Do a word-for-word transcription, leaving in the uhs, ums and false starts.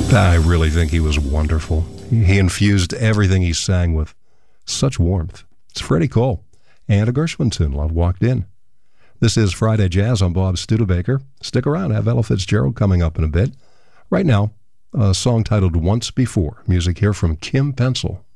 I really think he was wonderful. He infused everything he sang with such warmth. It's Freddie Cole and a Gershwin tune, Love Walked In. This is Friday Jazz on Bob Studebaker. Stick around, I have Ella Fitzgerald coming up in a bit. Right now, a song titled Once Before. Music here from Kim Pencil.